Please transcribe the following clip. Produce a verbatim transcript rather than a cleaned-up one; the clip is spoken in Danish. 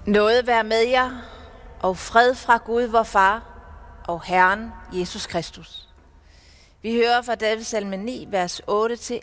Nåde være med jer, og fred fra Gud vor Far og Herren Jesus Kristus. Vi hører fra Davids salme ni, vers otte til